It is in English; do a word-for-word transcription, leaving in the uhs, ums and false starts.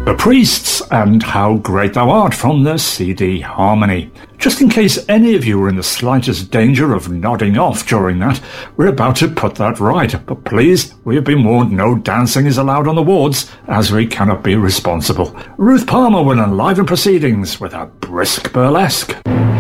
The Priests and How Great Thou Art from the C D Harmony. Just in case any of you are in the slightest danger of nodding off during that, we're about to put that right. But please, we have been warned no dancing is allowed on the wards, as we cannot be responsible. Ruth Palmer will enliven proceedings with a brisk burlesque.